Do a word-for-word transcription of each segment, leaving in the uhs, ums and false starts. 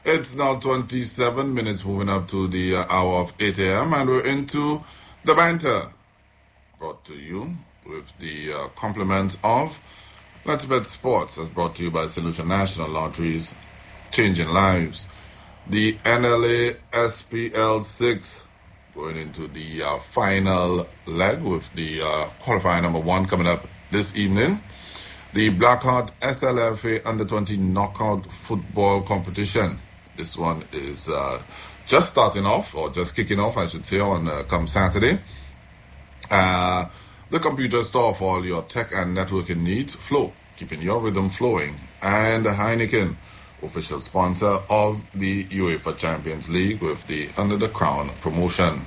It's now twenty-seven minutes moving up to the uh, hour of eight a.m. and we're into the banter. Brought to you with the uh, compliments of Let's Bet Sports, as brought to you by Saint Lucia National Lotteries, changing lives. The N L A S P L six going into the uh, final leg with the uh, qualifying number one coming up this evening. The Blackheart S L F A under twenty knockout football competition. This one is uh, just starting off, or just kicking off, I should say, on uh, come Saturday. Uh, the computer store for all your tech and networking needs, Flow, keeping your rhythm flowing, and Heineken, official sponsor of the UEFA Champions League with the Under the Crown promotion.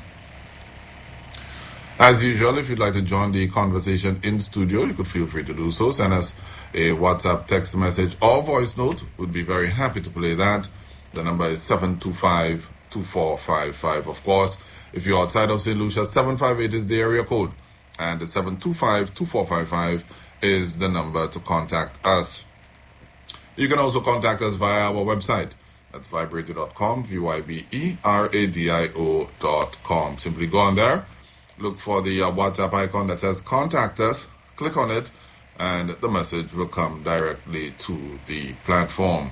As usual, if you'd like to join the conversation in studio, you could feel free to do so. Send us a WhatsApp text message or voice note. We'd be very happy to play that. The number is seven two five, two four five five. Of course, if you're outside of Saint Lucia, seven five eight is the area code. And the seven two five, two four five five is the number to contact us. You can also contact us via our website. That's vibe radio dot com, V Y B E R A D I O dot com. Simply go on there, look for the uh, WhatsApp icon that says contact us, click on it, and the message will come directly to the platform.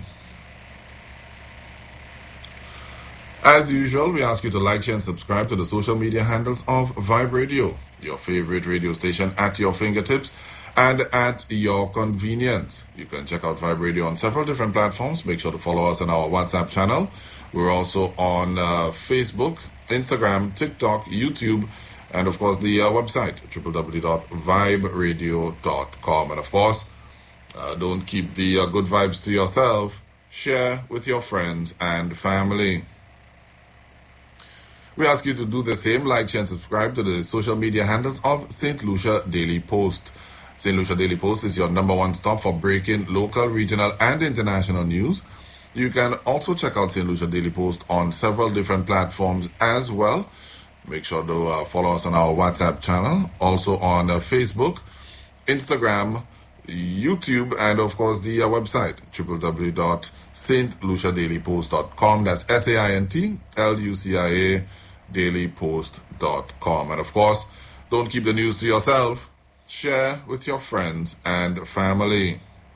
As usual, we ask you to like, share, and subscribe to the social media handles of Vibe Radio, your favorite radio station at your fingertips and at your convenience. You can check out Vibe Radio on several different platforms. Make sure to follow us on our WhatsApp channel. We're also on uh, Facebook, Instagram, TikTok, YouTube, and of course the uh, website, w w w dot vibe radio dot com. And of course, uh, don't keep the uh, good vibes to yourself. Share with your friends and family. We ask you to do the same, like, share, and subscribe to the social media handles of Saint Lucia Daily Post. Saint Lucia Daily Post is your number one stop for breaking local, regional, and international news. You can also check out Saint Lucia Daily Post on several different platforms as well. Make sure to uh, follow us on our WhatsApp channel, also on uh, Facebook, Instagram, YouTube, and of course the uh, website, w w w dot saint lucia daily post dot com. That's S A I N T L U C I A daily post dot com. And of course, don't keep the news to yourself. Share with your friends and family.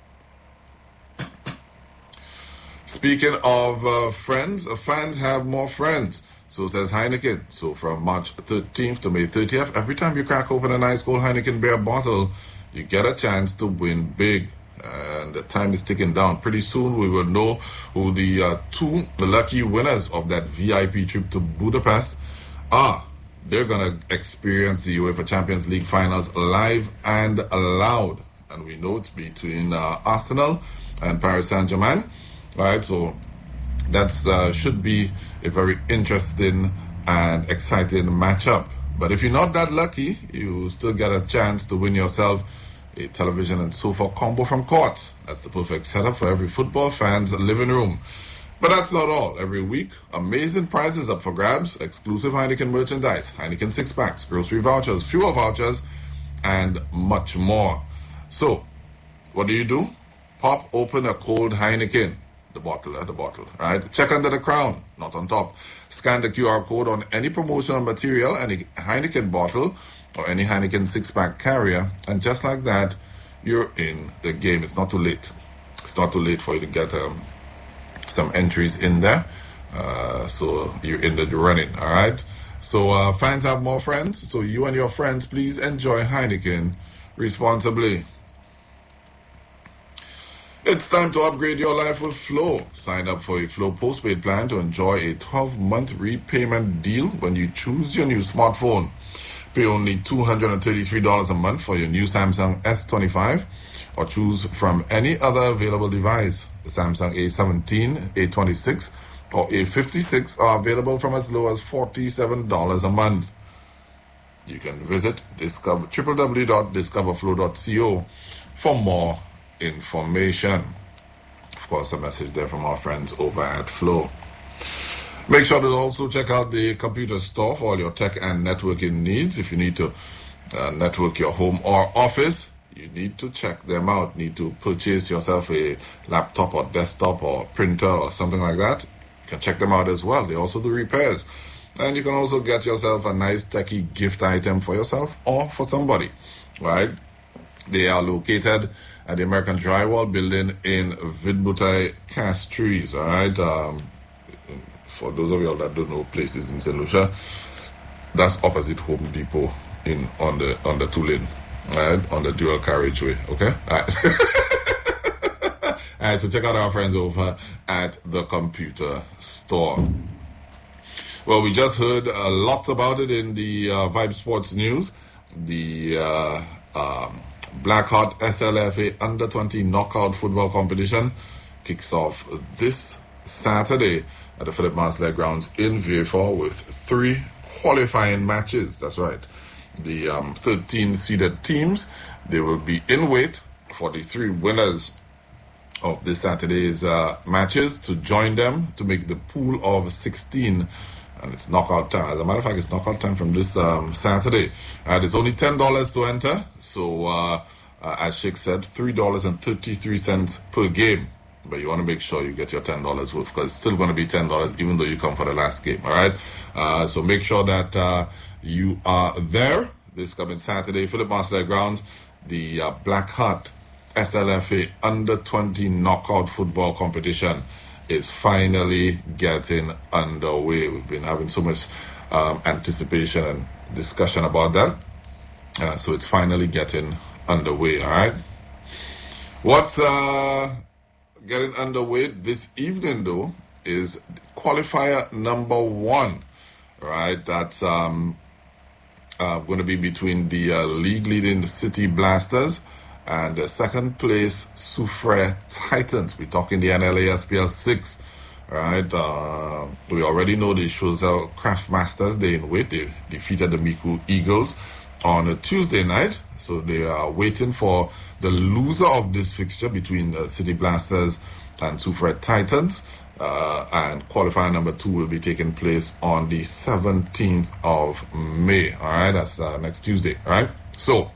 Speaking of uh, friends, uh, fans have more friends. So says Heineken. So from March thirteenth to May thirtieth, every time you crack open a nice cold Heineken beer bottle, you get a chance to win big. And the time is ticking down. Pretty soon we will know who the uh, two the lucky winners of that V I P trip to Budapest are. They're going to experience the UEFA Champions League finals live and loud. And we know it's between uh, Arsenal and Paris Saint-Germain. All right, so that uh, should be a very interesting and exciting matchup. But if you're not that lucky, you still get a chance to win yourself a television and sofa combo from Courts. That's the perfect setup for every football fan's living room. But that's not all. Every week, amazing prizes up for grabs, exclusive Heineken merchandise, Heineken six-packs, grocery vouchers, fuel vouchers, and much more. So, what do you do? Pop open a cold Heineken. The bottle, uh, the bottle, right? Check under the crown, not on top. Scan the Q R code on any promotional material, any Heineken bottle, or any Heineken six-pack carrier, and just like that, you're in the game. It's not too late. It's not too late for you to get um, some entries in there, uh, so you're in the running, all right? So uh, fans have more friends, so you and your friends, please enjoy Heineken responsibly. It's time to upgrade your life with Flow. Sign up for a Flow postpaid plan to enjoy a twelve-month repayment deal when you choose your new smartphone. Pay only two hundred thirty-three dollars a month for your new Samsung S twenty-five or choose from any other available device. The Samsung A seventeen, A twenty-six, or A fifty-six are available from as low as forty-seven dollars a month. You can visit discover, w w w dot discover flow dot co for more information. Of course, a message there from our friends over at Flow. Make sure to also check out the computer store for all your tech and networking needs. If you need to uh, network your home or office, you need to check them out. Need to purchase yourself a laptop or desktop or printer or something like that. You can check them out as well. They also do repairs. And you can also get yourself a nice techie gift item for yourself or for somebody, right? They are located at the American Drywall Building in Vidbutai, Castries, all right? Um, for those of y'all that don't know places in Saint Lucia, that's opposite Home Depot in on the on the two lane, right? On the dual carriageway, okay? All right. All right, so check out our friends over at the computer store. Well, we just heard uh, lots about it in the uh, Vibe Sports News. The uh, um, Black Heart S L F A Under twenty Knockout Football Competition kicks off this Saturday at the Philip Marsler Grounds in Vieux-Fort with three qualifying matches. That's right. The um, thirteen seeded teams, they will be in wait for the three winners of this Saturday's uh, matches to join them to make the pool of sixteen. And it's knockout time. As a matter of fact, it's knockout time from this um, Saturday. And it's only ten dollars to enter. So, uh, uh, as Sheikh said, three dollars and thirty-three cents per game. But you want to make sure you get your ten dollars worth, because it's still going to be ten dollars even though you come for the last game. All right? Uh, so make sure that uh, you are there this coming Saturday. Philip Marsler Grounds, the uh, Black Heart S L F A Under twenty Knockout Football Competition is finally getting underway. We've been having so much um, anticipation and discussion about that. Uh, so it's finally getting underway, all right? What's uh, getting underway this evening, though, is qualifier number one, right? That's um, uh, going to be between the uh, league-leading City Blasters and the second place Soufrière Titans. We're talking the N L A S P L six, right? Uh, we already know the Choiseul Craftmasters. They in wait. They defeated the Miku Eagles on a Tuesday night. So they are waiting for the loser of this fixture between the City Blasters and Soufrière Titans. Uh, and qualifier number two will be taking place on the seventeenth of May. All right, that's uh, next Tuesday. All right, so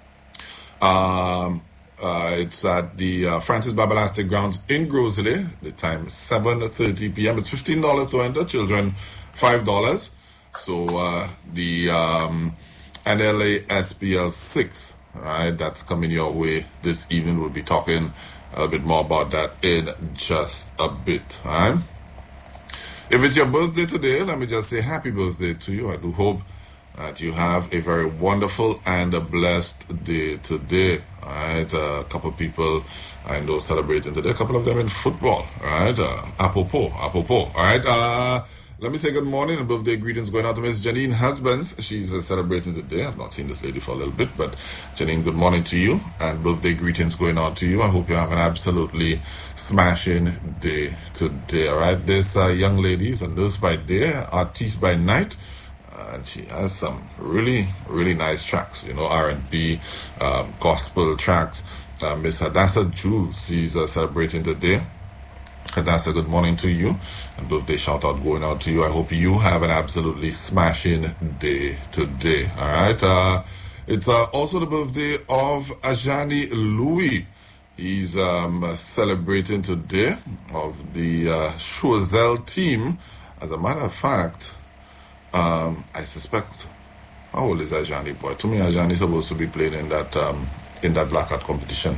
Um, uh, it's at the uh, Francis Babalastic Grounds in Grosley. The time is seven thirty p.m. It's fifteen dollars to enter. Children, five dollars. So uh, the um, N L A S P L six, right, that's coming your way this evening. We'll be talking a bit more about that in just a bit. All right? If it's your birthday today, let me just say happy birthday to you. I do hope that you have a very wonderful and a blessed day today. All right, uh, a couple of people I know celebrating today. A couple of them in football. All right, uh, apropos, apropos. All right, uh, let me say good morning and birthday greetings going out to Miss Janine Husbands. She's uh, celebrating today. I've not seen this lady for a little bit, but Janine, good morning to you and birthday greetings going out to you. I hope you have an absolutely smashing day today. All right, this uh, young lady is a nurse by day, artiste by night. And she has some really, really nice tracks, you know, R and B, um, gospel tracks. Uh, Miss Hadassah Jules, she's uh, celebrating today. Hadassah, good morning to you. And birthday shout out going out to you. I hope you have an absolutely smashing day today. All right. Uh, it's uh, also the birthday of Ajani Louis. He's um, celebrating today of the uh, Choiseul team. As a matter of fact, Um, I suspect, how old is Ajani, boy? To me, Ajani is supposed to be playing in that um, in that Black Heart competition.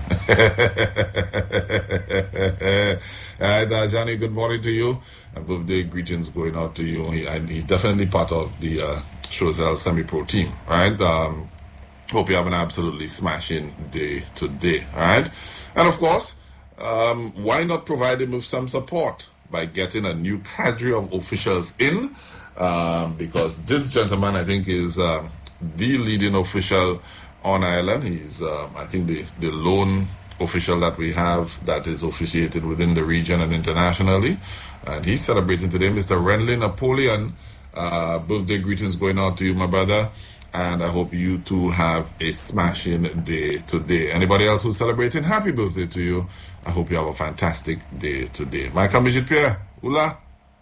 All right, Ajani, good morning to you. And birthday greetings going out to you. He, and he's definitely part of the uh, Choiseul semi-pro team. All right. Um, hope you have an absolutely smashing day today. All right. And of course, um, why not provide him with some support by getting a new cadre of officials in? Um, because this gentleman, I think, is uh, the leading official on Ireland. He's, uh, I think, the, the lone official that we have that is officiated within the region and internationally. And he's celebrating today, Mister Renly Napoleon. Uh, birthday greetings going out to you, my brother. And I hope you two have a smashing day today. Anybody else who's celebrating, happy birthday to you. I hope you have a fantastic day today. Michael Mijit Pierre, Oula.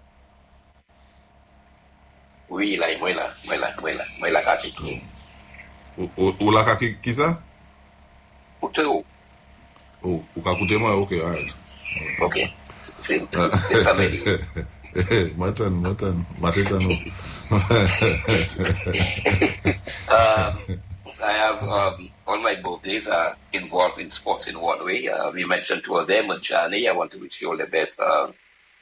Oui, là, moi là, moi là, moi là, moi là, kaki. Ou la kaki qui ça? Kouteo. Oh, ou ka koute moi, ok, alright. Ok, c'est ça, mais. Mutton, mutton, mutton. um, I have um, all my birthdays are involved in sports in one way. Uh, we mentioned two of them. Johnny, I want to wish you all the best uh,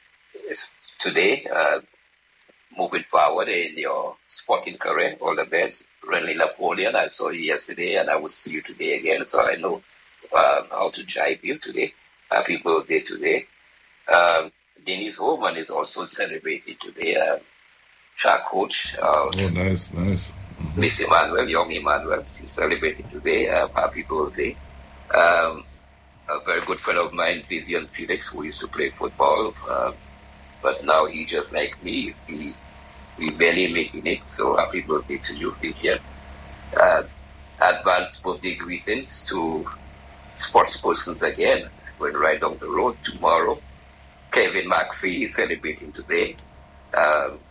today. Uh, moving forward in your sporting career, all the best. Renly Napoleon, I saw you yesterday and I will see you today again, so I know um, how to jive you today. Happy birthday today. Um, Denise Homan is also celebrating today. Uh, track coach. Uh, oh, nice, nice. Mm-hmm. Miss Emmanuel, young Emmanuel, she's celebrating today. Uh, happy birthday. Um, a very good friend of mine, Vivian Felix, who used to play football, uh, but now he just like me. He we barely making it, so happy birthday to you, Vivian. Uh, advanced birthday greetings to sports persons again. Going right down the road tomorrow. Kevin McPhee is celebrating today. Um,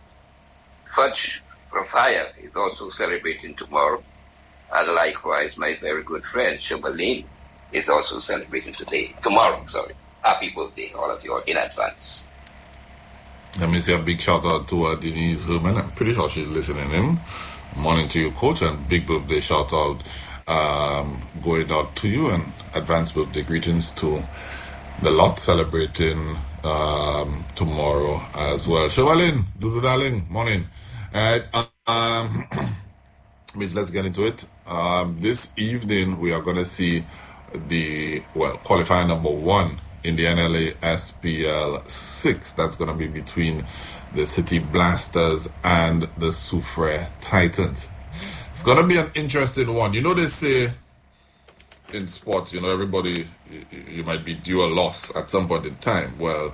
Fudge Rafaya is also celebrating tomorrow. And likewise, my very good friend, Shabalin, is also celebrating today. Tomorrow, sorry. Happy birthday, all of you, in advance. Let me say a big shout out to uh, Denise Herman. I'm pretty sure she's listening in. Morning to you, coach, and big birthday shout out um, going out to you, and advanced birthday greetings to the lot celebrating um, tomorrow as well. Chevalin, Dudu darling, morning. All right, um, Mitch, let's get into it. Um, this evening we are going to see the well qualifier number one in the N L A S P L six. That's going to be between the City Blasters and the Soufrière Titans. It's going to be an interesting one. You know, they say in sports, you know, everybody, you, you might be due a loss at some point in time. Well,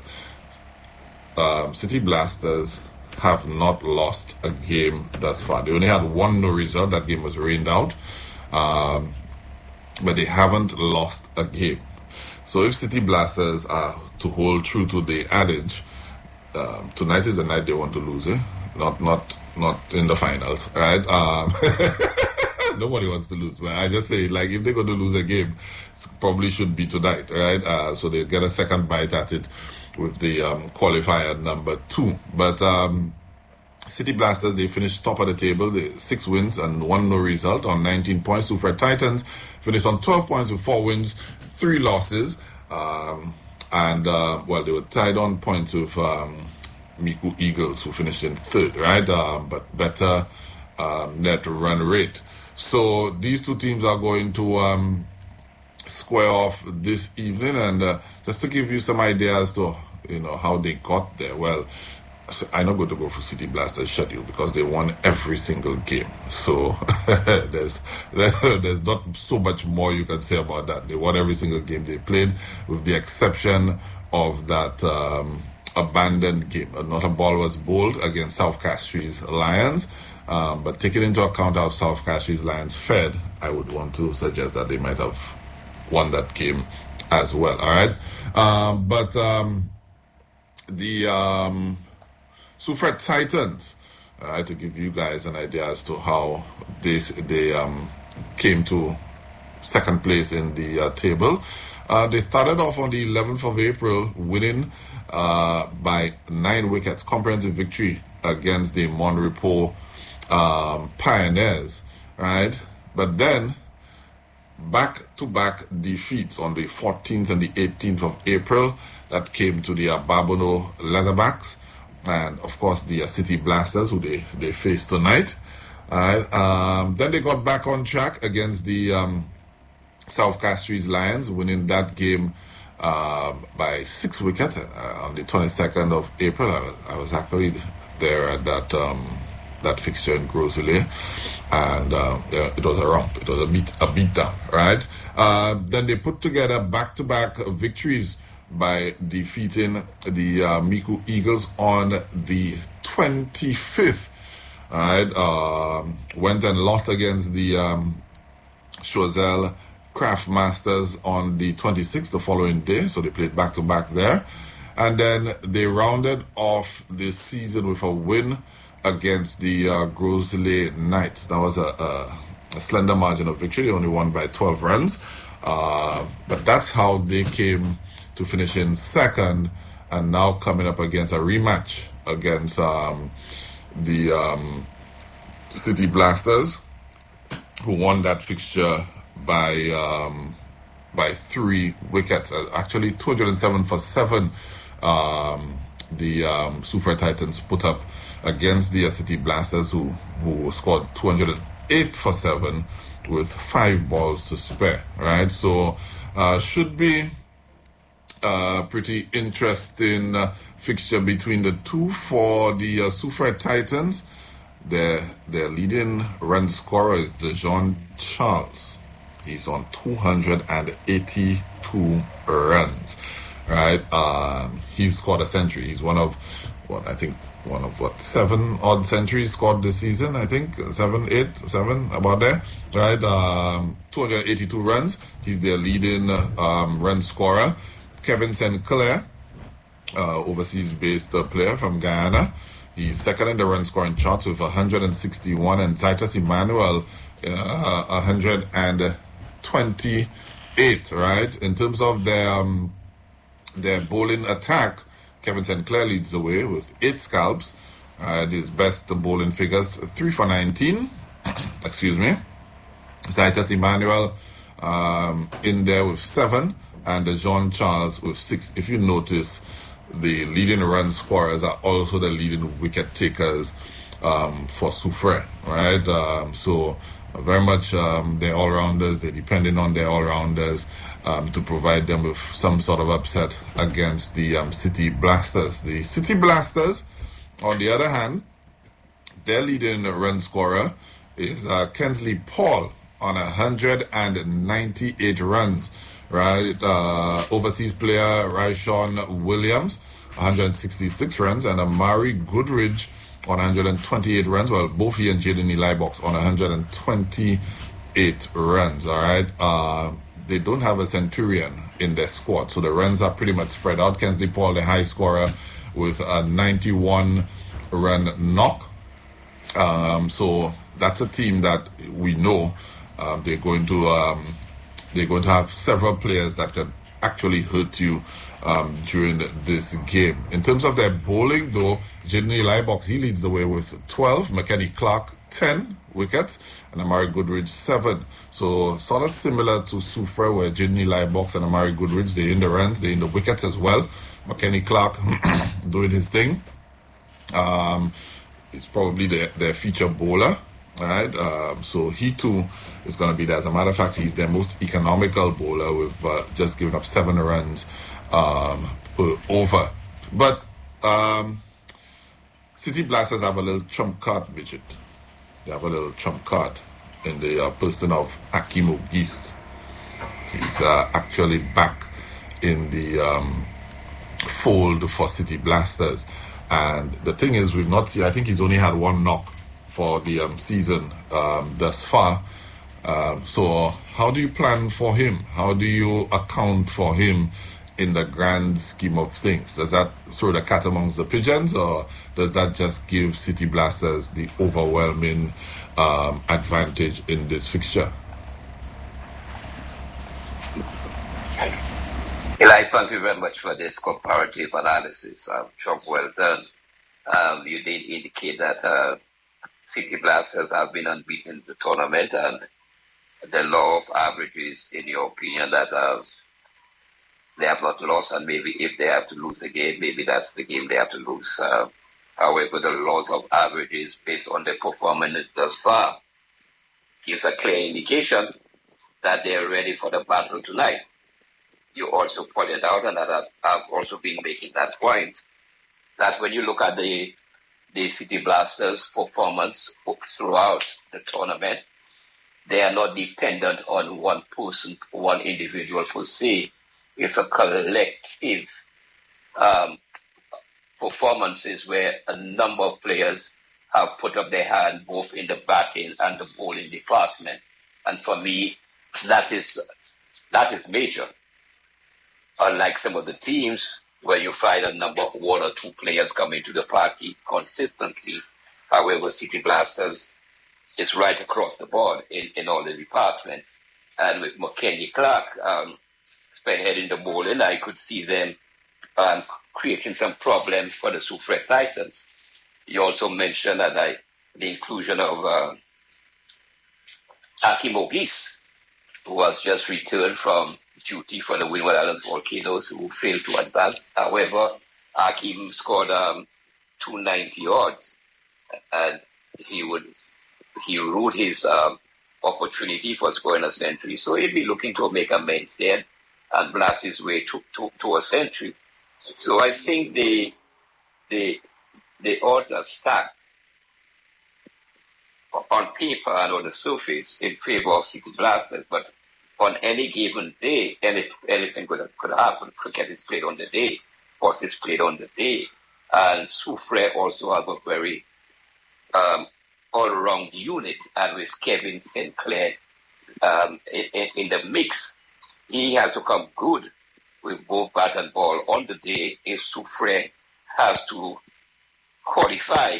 um, City Blasters have not lost a game thus far. They only had one no result. That game was rained out. Um, but they haven't lost a game. So if City Blasters are to hold true to the adage, um, tonight is the night they want to lose, eh? Not, not, not in the finals, right? Um, nobody wants to lose. But I just say, like, if they're going to lose a game, it probably should be tonight, right? Uh, so they get a second bite at it with the um, qualifier number two. But um, City Blasters, they finished top of the table, they, six wins and one no result on nineteen points. Soufrière Titans finished on twelve points with four wins, three losses, um, and uh, well, they were tied on points with um, Miku Eagles, who finished in third, right? Um, but better um, net run rate. So these two teams are going to um, square off this evening, and uh, just to give you some ideas to you know how they got there. Well, I'm not going to go for City Blasters schedule because they won every single game. So there's there's not so much more you can say about that. They won every single game they played, with the exception of that um, abandoned game. Not a ball was bowled against South Castries Lions. Um, but taking into account how South Castries Lions fared, I would want to suggest that they might have won that game as well. All right. Um, but um, the... Um, Soufrière Titans, all right, to give you guys an idea as to how they, they um, came to second place in the uh, table. Uh, they started off on the eleventh of April, winning uh, by nine wickets, comprehensive victory against the Monrepo um, Pioneers, right? But then, back-to-back defeats on the fourteenth and the eighteenth of April, that came to the Ababono Leatherbacks, and of course the uh, City Blasters, who they, they face tonight. Alright, um, then they got back on track against the um, South Castries Lions, winning that game um, by six wickets uh, on the twenty-second of April. I was, I was actually there at that um, that fixture in Grosley, and uh, yeah, it was a romp. It was a beat a beat down, right? Uh, then they put together back-to-back victories by defeating the uh, Miku Eagles on the twenty-fifth. All right, um, went and lost against the um, Choiseul Craft Masters on the twenty-sixth, the following day. So they played back to back there, and then they rounded off the season with a win against the uh, Grosley Knights. That was a, a, a slender margin of victory. They only won by twelve runs, uh, but that's how they came to finish in second and now coming up against a rematch against um, the um, City Blasters, who won that fixture by um, by three wickets. Uh, actually, two hundred seven for seven. Um, the um, Super Titans put up against the uh, City Blasters, who who scored two hundred eight for seven with five balls to spare. Right, so uh, should be a pretty interesting uh, fixture between the two. For the uh, Super Titans, their their leading run scorer is DeJon Charles. He's on two hundred eighty-two runs. Right, um, he's scored a century. He's one of what I think one of what seven odd centuries scored this season. I think seven, eight, seven about there. Right, um, two hundred eighty-two runs. He's their leading um, run scorer. Kevin Sinclair, uh, overseas-based uh, player from Guyana. He's second in the run scoring charts with one hundred sixty-one, and Titus Emmanuel uh, one hundred twenty-eight. Right, in terms of their um, their bowling attack, Kevin Sinclair leads the way with eight scalps. Uh, his best bowling figures, three for nineteen. Excuse me. Titus Emmanuel um, in there with seven, and Jean Charles with six. If you notice, the leading run scorers are also the leading wicket takers um, for Soufrière, right? Um, so uh, very much um, they're all-rounders. They're depending on their all-rounders um, to provide them with some sort of upset against the um, City Blasters. The City Blasters, on the other hand, their leading run scorer is uh, Kensley Paul on one hundred ninety-eight runs. Right, uh, overseas player Ryshawn Williams, one hundred sixty-six runs, and Amari Goodridge on one hundred twenty-eight runs. Well, both he and Jaden Eli Box on one hundred twenty-eight runs. All right, uh, they don't have a Centurion in their squad, so the runs are pretty much spread out. Kensley Paul, the high scorer, with a ninety-one run knock. Um, so that's a team that we know um, they're going to. Um, They're going to have several players that can actually hurt you um, during this game. In terms of their bowling, though, Jaden Eli Box, he leads the way with twelve. McKenny Clark, ten wickets. And Amari Goodridge, seven. So sort of similar to Soufrière, where Jaden Eli Box and Amari Goodridge, they're in the runs, they're in the wickets as well. McKenny Clark doing his thing. Um, it's probably their, their feature bowler. Right, um, so he too is going to be there. As a matter of fact, he's their most economical bowler with uh, just giving up seven runs um, per over. But um, City Blasters have a little trump card, Bridget. They have a little trump card in the uh, person of Hakeem Ogist. He's uh, actually back in the um, fold for City Blasters. And the thing is, we've not seen, I think he's only had one knock for the um, season um, thus far. Um, so how do you plan for him? How do you account for him in the grand scheme of things? Does that throw the cat amongst the pigeons, or does that just give City Blasters the overwhelming um, advantage in this fixture? Eli, thank you very much for this comparative analysis. Um, job well done. Um, you did indicate that uh, City Blasters have been unbeaten in the tournament, and the law of averages, in your opinion, that uh, they have not lost, and maybe if they have to lose a game, maybe that's the game they have to lose. Uh, however, the laws of averages, based on their performance thus far, gives a clear indication that they are ready for the battle tonight. You also pointed out, and that I've, I've also been making that point, that when you look at the the City Blasters' performance throughout the tournament, they are not dependent on one person, one individual per se. It's a collective um, performances where a number of players have put up their hand both in the batting and the bowling department. And for me, that is that is major. Unlike some of the teams where you find a number of one or two players coming to the party consistently. However, City Blasters is right across the board in, in all the departments. And with McKenny Clark um, spearheading the bowling, I could see them um, creating some problems for the Soufrière Titans. You also mentioned that I, the inclusion of uh, Hakim Ogis, who was just returned from duty for the Windward Islands Volcanoes, who failed to advance. However, Hakim scored um, two ninety odds, and he would he ruled his um, opportunity for scoring a century. So he'll be looking to make amends there and blast his way to, to, to a century. So I think the the the odds are stacked on paper and on the surface in favor of City Blasters, but on any given day, any, anything could, could happen. Cricket is played on the day, horse is played on the day, and Soufrière also have a very um, all-round unit, and with Kevin Sinclair um, in, in the mix, he has to come good with both bat and ball on the day if Soufrière has to qualify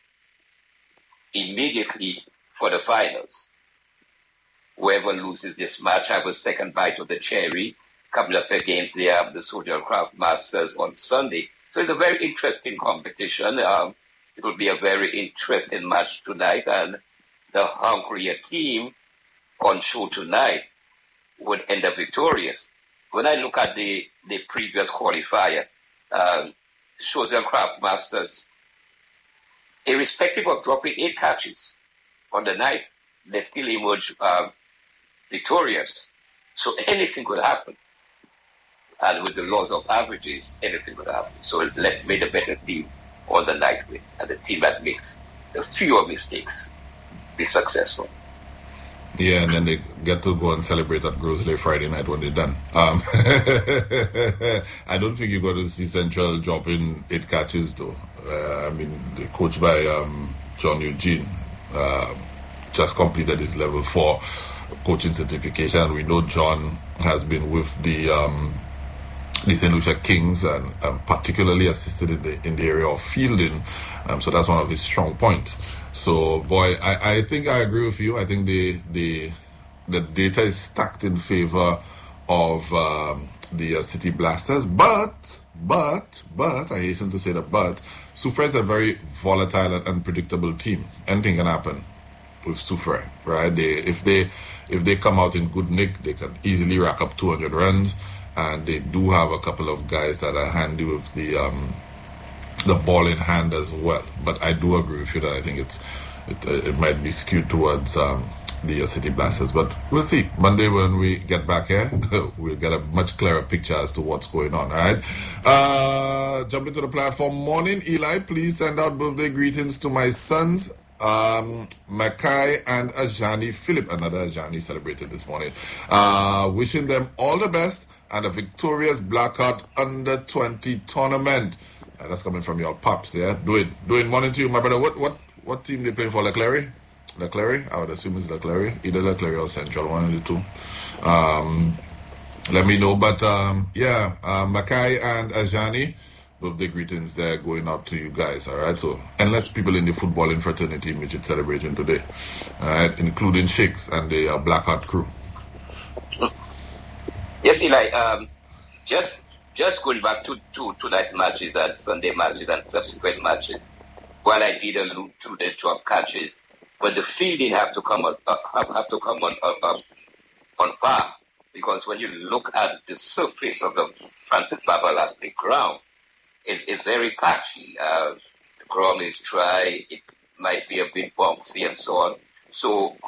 immediately for the finals. Whoever loses this match have a second bite of the cherry. A couple of the games they have the Soldier Craft Masters on Sunday. So it's a very interesting competition. Um, it will be a very interesting match tonight, and the hungrier team on show tonight would end up victorious. When I look at the, the previous qualifier, um, Soldier Craft Masters, irrespective of dropping eight catches on the night, they still emerge um, victorious. So anything could happen. And with the laws of averages, anything could happen. So let made a better team on the night win, and the team that makes the fewer mistakes be successful. Yeah, and then they get to go and celebrate at Grosley Friday night when they're done. Um, I don't think you're going to see Central dropping eight catches, though. Uh, I mean, they're coached by um, John Eugene, uh, just completed his level four coaching certification. And we know John has been with the um, the Saint Lucia Kings and um, particularly assisted in the in the area of fielding. Um, so that's one of his strong points. So, boy, I, I think I agree with you. I think the the the data is stacked in favor of um, the uh, City Blasters. But, but, but, I hasten to say that, but, Soufrière is a very volatile and unpredictable team. Anything can happen with Soufrière, right? They, if they if they come out in good nick, they can easily rack up two hundred runs. And they do have a couple of guys that are handy with the um, the ball in hand as well. But I do agree with you that I think it's it, uh, it might be skewed towards um, the uh, City Blasters. But we'll see. Monday when we get back here, we'll get a much clearer picture as to what's going on. All right. Uh, jump into the platform. Morning, Eli. Please send out birthday greetings to my sons, um, Makai and Ajani Philip. Another Ajani celebrated this morning. Uh, wishing them all the best and a victorious Blackheart under twenty tournament. Uh, that's coming from your pops, yeah? Doing, doing morning to you, my brother. What what what team they playing for? Leclerc? Leclerc? I would assume it's Leclerc. Either Leclerc or Central, one of the two. Um, let me know. But um, yeah, uh, Makai and Ajani, birthday greetings there going out to you guys, all right? So, endless people in the footballing fraternity which is celebrating today, all right? Including Sheiks and the uh, Blackheart crew. Yes, Eli. Um, just just going back to, to tonight's matches and Sunday matches and subsequent matches, while I did allude to the drop catches, but the fielding have to come on uh, have, have to come on uh, on par, because when you look at the surface of the Francis Babalastic ground, it, it's very patchy. Uh, the ground is dry. It might be a bit bouncy and so on. So